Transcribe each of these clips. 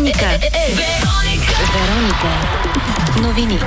Вероника. Новини.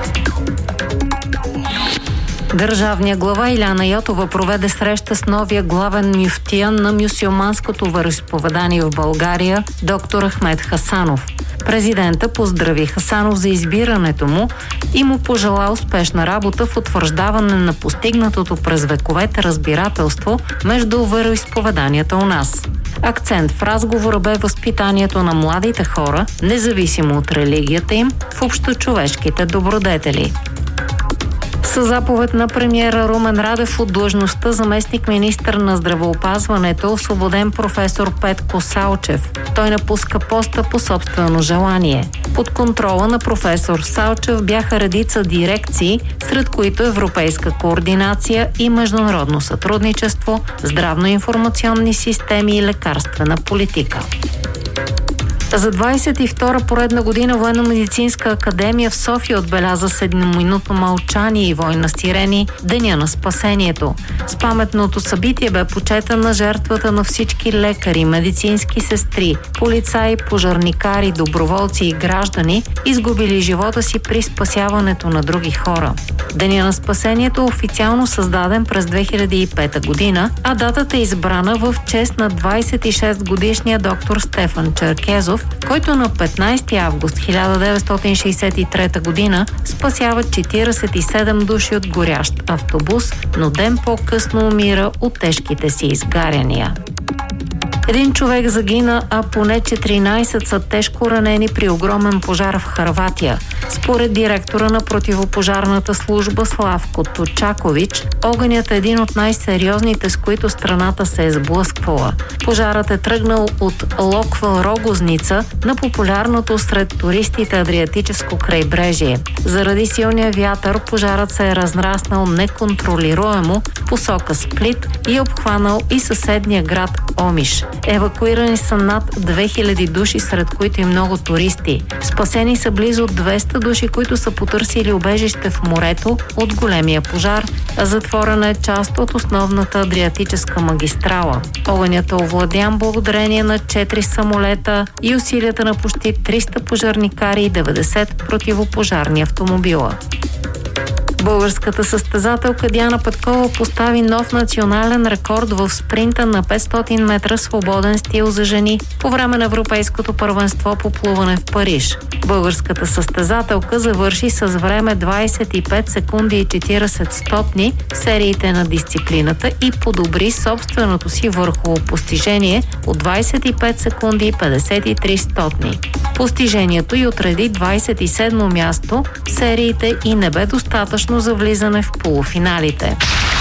Държавният глава Иляна Йотова проведе среща с новия главен мюфтия на мюсюлманското вероизповедание в България, доктор Ахмед Хасанов. Президента поздрави Хасанов за избирането му и му пожела успешна работа в утвърждаване на постигнатото през вековете разбирателство между вероизповеданията у нас. Акцент в разговора бе възпитанието на младите хора, независимо от религията им, в общочовешките добродетели. Със заповед на премиера Румен Радев от длъжността заместник-министър на здравеопазването е освободен професор Петко Салчев. Той напуска поста по собствено желание. Под контрола на професор Салчев бяха редица дирекции, сред които европейска координация и международно сътрудничество, здравно-информационни системи и лекарствена политика. За 22-та поредна година Военно-медицинска академия в София отбеляза 7-минутно мълчание и вой на сирени – Деня на спасението. С паметното събитие бе почетена жертвата на всички лекари, медицински сестри, полицаи, пожарникари, доброволци и граждани, изгубили живота си при спасяването на други хора. Деня на спасението е официално създаден през 2005 година, а датата е избрана в чест на 26-годишния доктор Стефан Черкезов, който на 15 август 1963 година спасява 47 души от горящ автобус, но ден по-късно умира от тежките си изгаряния. Един човек загина, а поне 14 са тежко ранени при огромен пожар в Хърватия. Според директора на противопожарната служба Славко Точакович, огънят е един от най-сериозните, с които страната се е сблъсквала. Пожарът е тръгнал от Локва Рогозница на популярното сред туристите Адриатическо крайбрежие. Заради силния вятър пожарът се е разраснал неконтролируемо в посока Сплит и обхванал и съседния град Омиш. Евакуирани са над 2000 души, сред които и много туристи. Спасени са близо 200 души, които са потърсили убежище в морето от големия пожар, а затворена е част от основната Адриатическа магистрала. Огънят е овладян благодарение на 4 самолета и усилията на почти 300 пожарникари и 90 противопожарни автомобила. Българската състезателка Диана Петкова постави нов национален рекорд в спринта на 500 метра свободен стил за жени по време на Европейското първенство по плуване в Париж. Българската състезателка завърши с време 25 секунди и 40 стотни в сериите на дисциплината и подобри собственото си върхово постижение от 25 секунди и 53 стотни. Постижението й отреди 27-мо място в сериите и не бе достатъчно за влизане в полуфиналите.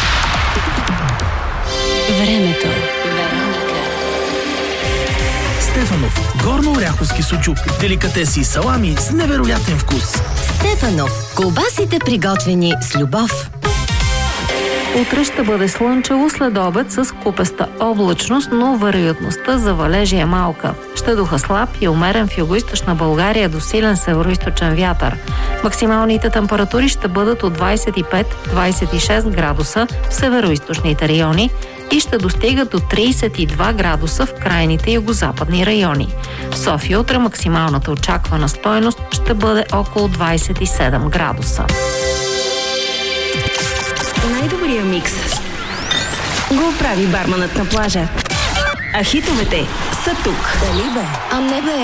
Времето. Стефанов. Горно-оряховски сучук. Деликатеси и салами с невероятен вкус. Стефанов. Колбасите приготвени с любов. Утре ще бъде слънчево, след обед с купеста облачност, но вероятността за валежи е малка. Ще духа слаб и умерен в югоизточна България до силен североизточен вятър. Максималните температури ще бъдат от 25-26 градуса в североизточните райони и ще достигат до 32 градуса в крайните югозападни райони. В София утре максималната очаквана стойност ще бъде около 27 градуса. Най-добрият микс го прави барманът на плажа. А хитовете са тук. Дали бе? А не бе.